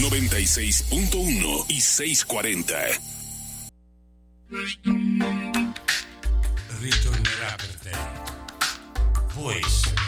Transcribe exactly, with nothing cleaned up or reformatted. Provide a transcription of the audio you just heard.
noventa y seis punto uno y seiscientos cuarenta. Ritornerà per te. Può essere.